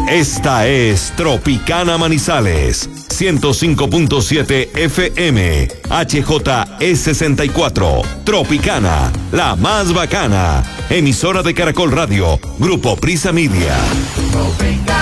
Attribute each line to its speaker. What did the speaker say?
Speaker 1: Esta es Tropicana Manizales, 105.7 FM, HJE64, Tropicana, la más bacana, emisora de Caracol Radio, Grupo Prisa Media.
Speaker 2: Tropicana.